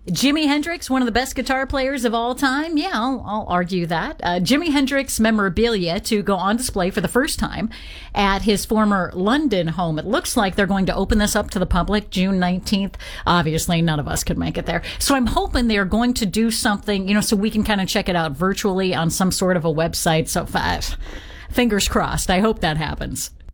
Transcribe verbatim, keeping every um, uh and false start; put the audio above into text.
Jimi Hendrix, one of the best guitar players of all time? Yeah, I'll, I'll argue that. Uh, Jimi Hendrix memorabilia to go on display for the first time at his former London home. It looks like they're going to open this up to the public June nineteenth. Obviously, none of us could make it there. So I'm hoping they're going to do something, you know, so we can kind of check it out virtually on some sort of a website. So, uh, fingers crossed. I hope that happens.